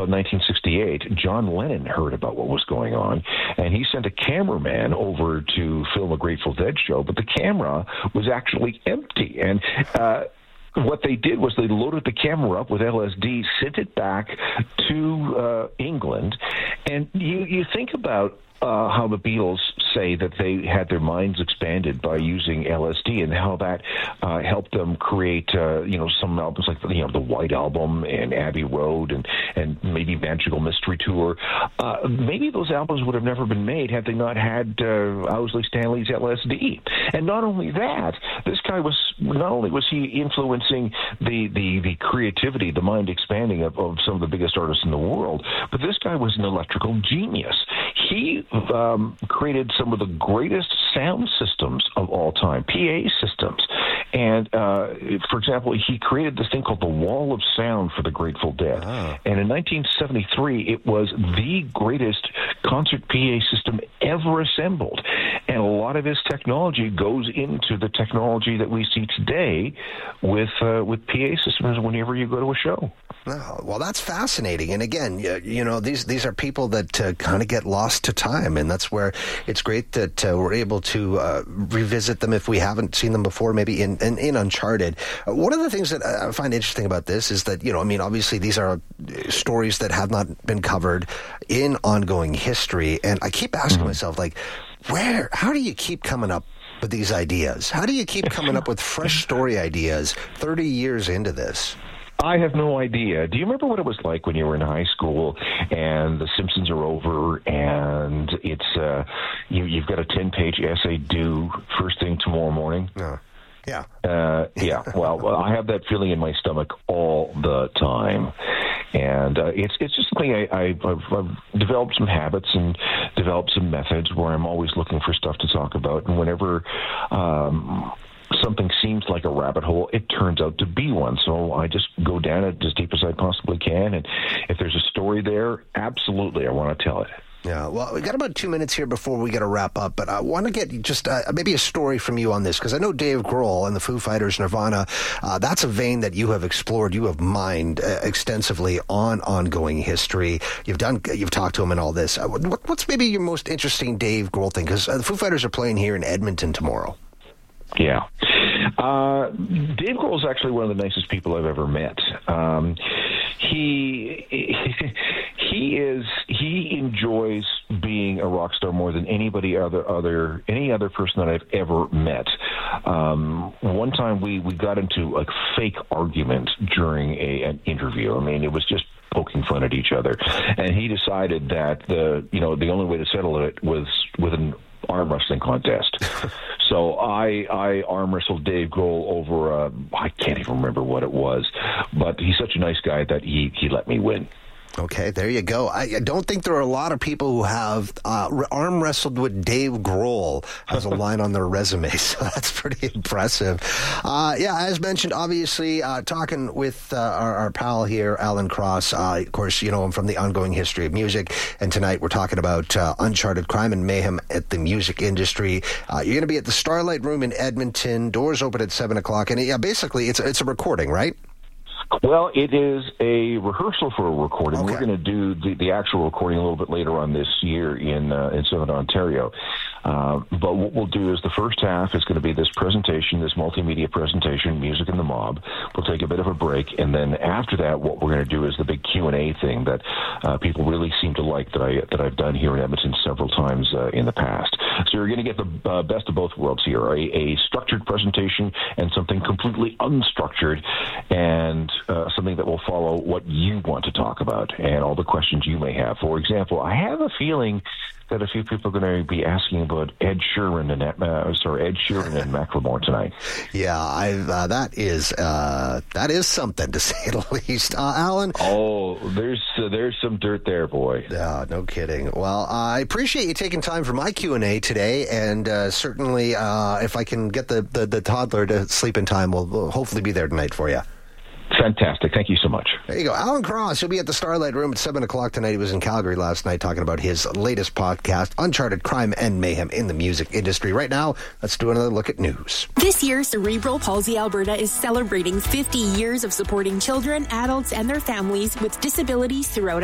about 1968, John Lennon heard about what was going on, and he sent a cameraman over to film a Grateful Dead show, but the camera was actually empty. And what they did was they loaded the camera up with LSD, sent it back to England, and you think about how the Beatles say that they had their minds expanded by using LSD, and how that helped them create, some albums like the White Album and Abbey Road and maybe Magical Mystery Tour. Maybe those albums would have never been made had they not had Owsley Stanley's LSD. And not only that, this guy not only was he influencing the creativity, the mind expanding of some of the biggest artists in the world, but this guy was an electrical genius. He created some of the greatest sound systems of all time, PA systems. And, for example, he created this thing called the Wall of Sound for the Grateful Dead. Oh. And in 1973, it was the greatest concert PA system ever assembled. And a lot of his technology goes into the technology that we see today with PA systems whenever you go to a show. Oh, well, that's fascinating. And again, these are people that kind of get lost to time, and that's where it's great that we're able to revisit them if we haven't seen them before, maybe in Uncharted. One of the things that I find interesting about this is that, obviously these are stories that have not been covered in ongoing history, and I keep asking myself, how do you keep coming up with these ideas? How do you keep coming up with fresh story ideas 30 years into this? I have no idea. Do you remember what it was like when you were in high school and The Simpsons are over and it's you've got a 10-page essay due first thing tomorrow morning? Yeah. Yeah. Well, I have that feeling in my stomach all the time. And it's just something I've developed some habits and developed some methods where I'm always looking for stuff to talk about. And whenever something seems like a rabbit hole, it turns out to be one. So I just go down it as deep as I possibly can. And if there's a story there, absolutely, I want to tell it. Yeah, well, we've got about 2 minutes here before we got to wrap up, but I want to get just maybe a story from you on this, because I know Dave Grohl and the Foo Fighters, Nirvana, that's a vein that you have explored, you have mined extensively on ongoing history. You've talked to him and all this. What's maybe your most interesting Dave Grohl thing? Because the Foo Fighters are playing here in Edmonton tomorrow. Yeah. Dave Grohl is actually one of the nicest people I've ever met. He enjoys being a rock star more than any other person that I've ever met. One time we got into a fake argument during an interview. I mean, it was just poking fun at each other, and he decided that the only way to settle it was with an arm wrestling contest. So I arm wrestled Dave Grohl over I can't even remember what it was, but he's such a nice guy that he let me win. Okay, there you go. I don't think there are a lot of people who have arm wrestled with Dave Grohl as a line on their resume, so that's pretty impressive. As mentioned, obviously, talking with our pal here, Alan Cross. Of course, you know him from the Ongoing History of Music, and tonight we're talking about Uncharted Crime and Mayhem at the music industry. You're going to be at the Starlight Room in Edmonton. Doors open at 7 o'clock, and basically it's a recording, right? Well, it is a rehearsal for a recording. Okay. We're going to do the actual recording a little bit later on this year in Southern Ontario. But what we'll do is the first half is going to be this presentation, this multimedia presentation, Music and the Mob. We'll take a bit of a break, and then after that, what we're going to do is the big Q&A thing that people really seem to like that I've done here in Edmonton several times in the past. So you're going to get the best of both worlds here, a structured presentation and something completely unstructured, and something that will follow what you want to talk about and all the questions you may have. For example, I have a feeling that a few people are going to be asking about Ed Sheeran and Macklemore tonight. Yeah, that is something, to say the least. Alan? Oh, there's some dirt there, boy. Yeah, no kidding. Well, I appreciate you taking time for my Q&A today, and certainly if I can get the toddler to sleep in time, we'll hopefully be there tonight for you. Fantastic. Thank you so much. There you go. Alan Cross. He'll be at the Starlight Room at 7 o'clock tonight. He was in Calgary last night talking about his latest podcast, Uncharted Crime and Mayhem in the Music Industry. Right now, let's do another look at news. This year, Cerebral Palsy Alberta is celebrating 50 years of supporting children, adults, and their families with disabilities throughout